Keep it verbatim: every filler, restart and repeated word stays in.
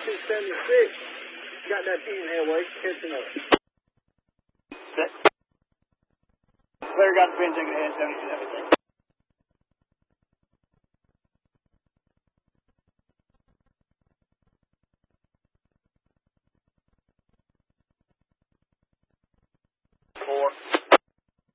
two seventy-six. Got that team airway, catching up. Six. Player got the pin, taking a hand, seventy-two.